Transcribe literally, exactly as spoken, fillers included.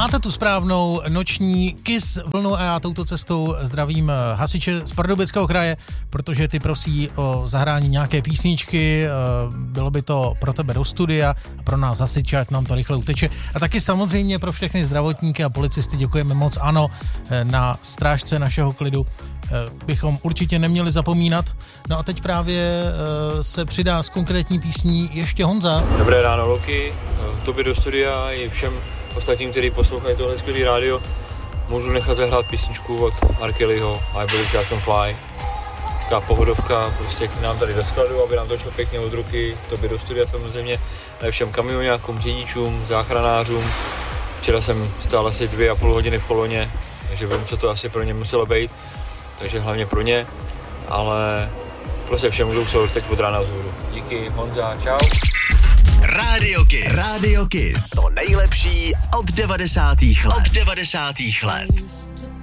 Máte tu správnou noční Kiss vlnu a já touto cestou zdravím hasiče z Pardubického kraje, protože ty prosí o zahrání nějaké písničky, bylo by to pro tebe do studia a pro nás hasiče, ať nám to rychle uteče. A taky samozřejmě pro všechny zdravotníky a policisty děkujeme moc, ano, na strážce našeho klidu bychom určitě neměli zapomínat. No a teď právě se přidá s konkrétní písní ještě Honza. Dobré ráno, Loki, tobě do studia i všem ostatním, kteří poslouchají tohle skvělý rádio. Můžu nechat zahrát písničku od R. Kellyho I Believe I Can Fly. Taková pohodovka prostě k nám tady do skladu, aby nám to šlo pěkně od ruky. Tobě do studia samozřejmě, ale všem kamioňákům, řidičům, záchranářům. Včera jsem stál asi dvě a půl hodiny v koloně, takže vím, co to asi pro ně muselo být. Takže hlavně pro ně, ale prostě všem, kdo jsou teď od rána vzhůru. Díky, Honza, čau. Radio Kiss. Radio Kiss. To nejlepší od devadesátých let. Od devadesátých let.